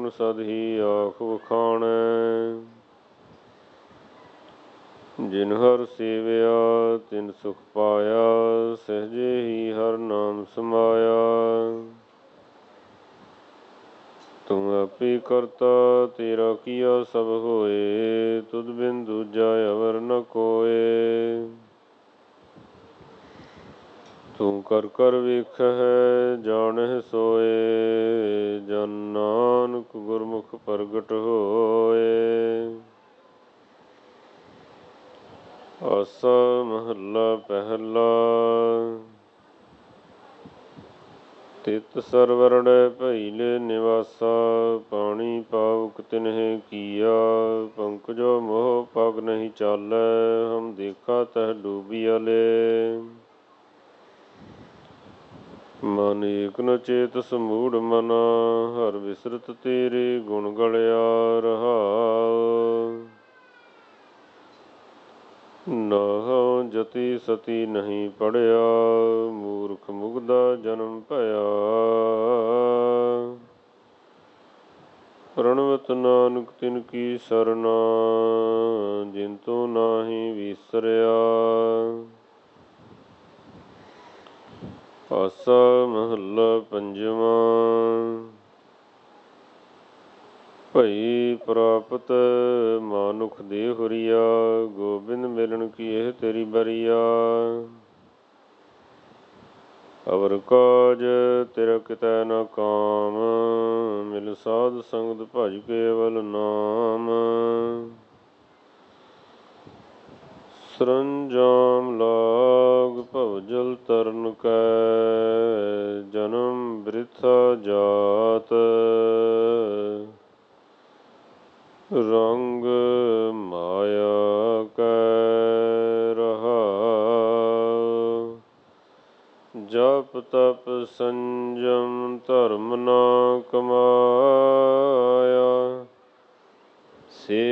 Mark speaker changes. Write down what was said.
Speaker 1: ਗੁਣ ਸਦ ਹੀ ਆਖ ਵਖਾਣੈ। ਜਿਨ ਹਰ ਸੇਵਿਆ ਤਿਨ ਸੁਖ ਪਾਇਆ, ਸਹਿਜੇ ਹੀ ਹਰ ਨਾਮ ਸਮਾਇਆ। ਤੂੰ ਆਪੇ ਕਰਤਾ ਤੇਰਾ ਕੀਆ ਸਭ ਹੋਏ, ਤੁਧ ਬਿਨ ਦੂਜਾ ਅਵਰ ਨ ਕੋਇ। ਤੂੰ ਕਰ ਕਰ ਵੇਖਹਿ ਜਾਣਹਿ ਸੋਇ, ਜਨ ਨਾਨਕ ਗੁਰਮੁਖ ਪ੍ਰਗਟ ਹੋਇ। ਆਸਾ ਮਹੱਲਾ ਪਹਿਲਾ। ਤਿਤ ਸਰਵਰਣੈ ਭਇਲੇ ਨਿਵਾਸਾ, ਪਾਣੀ ਪਾਵਕ ਤਿਨਹਿ ਕੀਆ। ਪੰਕਜੋ ਮੋਹ ਪਗ ਨਹੀਂ ਚਾਲੈ, ਹਮ ਦੇਖਾ ਤਹ ਡੂਬਿਆ ਲੈ। ਮਨ ਏਕ ਨ ਚੇਤਸ ਮੂੜ ਮਨਾ, ਹਰ ਵਿਸਰਤ ਤੇਰੇ ਗੁਣ ਗਲਿਆ ਰਹਾਉ। ਨਾਹੰ ਜਤੀ ਸਤੀ ਨਹੀਂ ਪੜਿਆ, ਮੂਰਖ ਮੁਗਧਾ ਜਨਮ ਭਇਆ। ਪ੍ਰਣਵਤ ਨਾਨਕ ਤਿਨ ਕੀ ਸਰਨਾ, ਜਿਨ ਤੂੰ ਨਾਹੀਂ ਵੀਸਰਿਆ। ਆਸਾ ਮਹੱਲਾ ਪੰਜਵਾਂ। ਭਈ ਪ੍ਰਾਪਤ ਮਾਨੁਖ ਦੇਹੁਰੀਆ, ਗੋਬਿੰਦ ਮਿਲਣ ਕੀ ਇਹ ਤੇਰੀ ਬਰੀਆ। ਅਵਰ ਕਾਜ ਤੇਰਾ ਕਿਤੈ ਨ ਕਾਮ, ਮਿਲ ਸਾਧ ਸੰਗਤ ਭਜ ਕੇਵਲ ਨਾਮ। ਸਰੰਜਾਮ ਲਾਗ ਭਵਜਲ ਤਰਨ ਕੈ, ਜਨਮ ਬ੍ਰਿਥਾ ਜਾਤ। ਰੰਗ ਮਾਇਆ ਕੈ ਰਹਾਉ। ਜਪ ਤਪ ਸੰਜਮ ਧਰਮ ਨਾ ਕਮਾਇਆ,